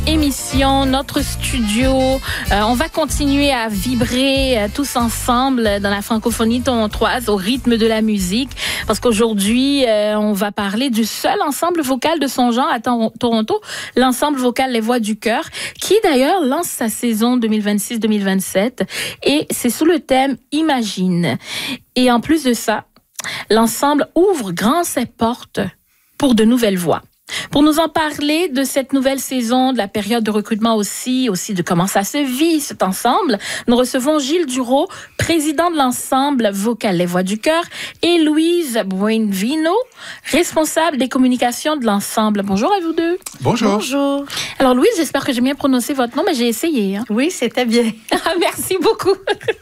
émission, notre studio. On va continuer à vibrer tous ensemble dans la francophonie torontoise au rythme de la musique parce qu'aujourd'hui, on va parler du seul ensemble vocal de son genre à Toronto, l'ensemble vocal Les Voix du Cœur, qui d'ailleurs lance sa saison 2026-2027 et c'est sous le thème Imagine. Et en plus de ça, l'ensemble ouvre grand ses portes pour de nouvelles voix. Pour nous en parler de cette nouvelle saison, de la période de recrutement aussi de comment ça se vit, cet ensemble, nous recevons Gilles Duro, président de l'ensemble vocal Les Voix du Cœur, et Louise Buenvino, responsable des communications de l'ensemble. Bonjour à vous deux. Bonjour. Bonjour. Alors Louise, j'espère que j'ai bien prononcé votre nom, mais j'ai essayé. Hein? Oui, c'était bien. Merci beaucoup.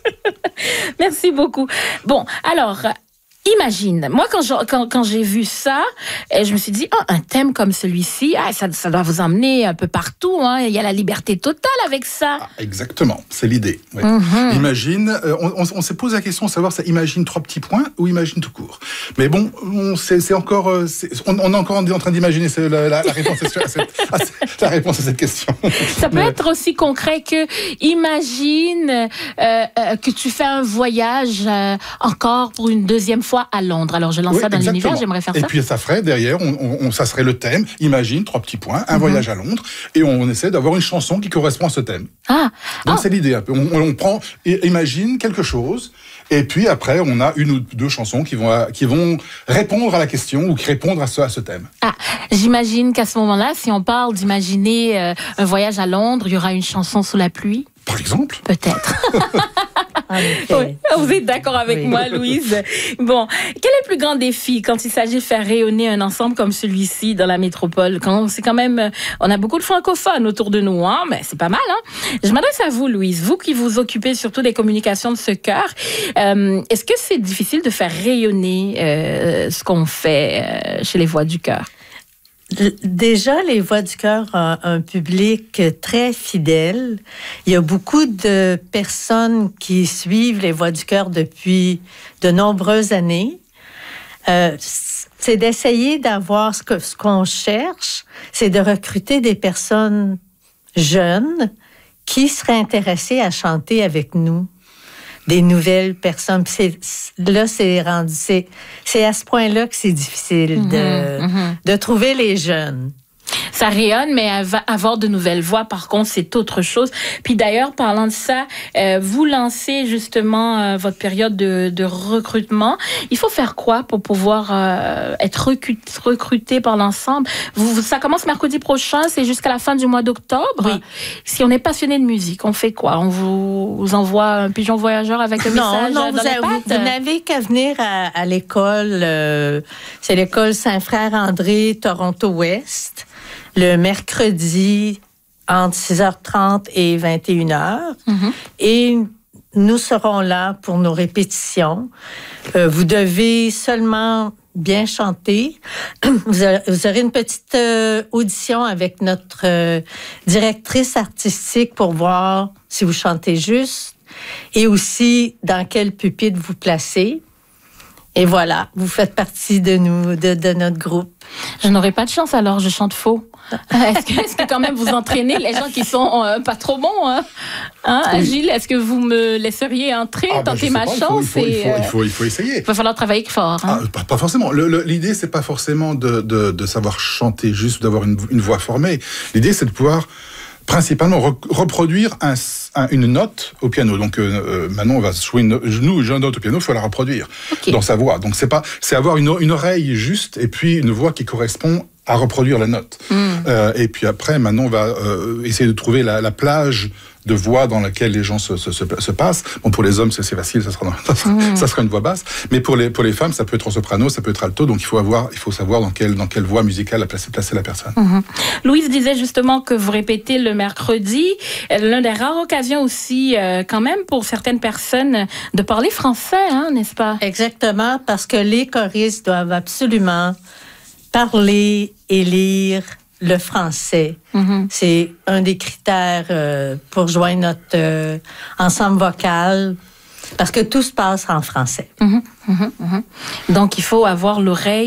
Merci beaucoup. Bon, alors... Imagine, moi quand j'ai vu ça, je me suis dit, un thème comme celui-ci, ça doit vous emmener un peu partout, hein. Il y a la liberté totale avec ça. Ah, exactement, c'est l'idée. Oui. Imagine, on s'est posé la question de savoir, ça imagine 3 petits points ou imagine tout court. Mais bon, on est encore en train d'imaginer la réponse la réponse à cette question. Ça peut être aussi concret que imagine que tu fais un voyage encore pour une deuxième fois à Londres. Alors, je lance ça dans l'univers, j'aimerais faire ça. Et puis, ça ferait derrière, ça serait le thème, imagine, 3 petits points, un voyage à Londres, et on essaie d'avoir une chanson qui correspond à ce thème. Donc, c'est l'idée un peu. On prend, imagine quelque chose, et puis après, on a une ou deux chansons qui vont répondre à la question ou qui répondent à ce thème. J'imagine qu'à ce moment-là, si on parle d'imaginer un voyage à Londres, il y aura une chanson sous la pluie. Par exemple. Peut-être. Oui, vous êtes d'accord avec moi, Louise? Bon, quel est le plus grand défi quand il s'agit de faire rayonner un ensemble comme celui-ci dans la métropole? C'est quand même, on a beaucoup de francophones autour de nous, hein? Mais c'est pas mal, hein? Je m'adresse à vous, Louise, vous qui vous occupez surtout des communications de ce chœur. Est-ce que c'est difficile de faire rayonner ce qu'on fait chez les Voix du Cœur? Déjà, les Voix du Cœur ont un public très fidèle. Il y a beaucoup de personnes qui suivent les Voix du Cœur depuis de nombreuses années. C'est d'essayer d'avoir ce qu'on cherche, c'est de recruter des personnes jeunes qui seraient intéressées à chanter avec nous. Des nouvelles personnes. C'est à ce point-là que c'est difficile de trouver les jeunes. Ça rayonne, mais avoir de nouvelles voix, par contre, c'est autre chose. Puis d'ailleurs, parlant de ça, vous lancez justement votre période de recrutement. Il faut faire quoi pour pouvoir être recruté par l'ensemble? Ça commence mercredi prochain, c'est jusqu'à la fin du mois d'octobre. Oui. Si on est passionné de musique, on fait quoi? On vous envoie un pigeon voyageur avec un message dans les pattes? Vous n'avez qu'à venir à l'école. C'est l'école Saint-Frère-André, Toronto-Ouest. Le mercredi, entre 6h30 et 21h. Et nous serons là pour nos répétitions. Vous devez seulement bien chanter. Vous aurez une petite audition avec notre directrice artistique pour voir si vous chantez juste et aussi dans quel pupitre vous placez. Et voilà, vous faites partie de nous, de notre groupe. Je n'aurai pas de chance alors, je chante faux. Est-ce que quand même vous entraînez les gens qui sont pas trop bons? Hein? Oui. Gilles, est-ce que vous me laisseriez entrer, tenter ma chance? Il faut essayer. Il va falloir travailler fort. Hein? Pas forcément. L'idée, c'est pas forcément de savoir chanter juste ou d'avoir une voix formée. L'idée, c'est de pouvoir principalement reproduire une note au piano. Donc maintenant on va jouer une note au piano, il faut la reproduire dans sa voix. Donc c'est avoir une oreille juste et puis une voix qui correspond à reproduire la note. Et puis après, maintenant on va essayer de trouver la plage de voix dans laquelle les gens se passent. Bon, pour les hommes, c'est facile, ça sera une voix basse. Mais pour les femmes, ça peut être en soprano, ça peut être alto. Donc, il faut savoir dans quelle voix musicale placer la personne. Louise disait justement que vous répétez le mercredi. L'une des rares occasions aussi, quand même, pour certaines personnes, de parler français, hein, n'est-ce pas? Exactement, parce que les choristes doivent absolument parler et lire le français. C'est un des critères pour joindre notre ensemble vocal, parce que tout se passe en français. Donc, il faut avoir l'oreille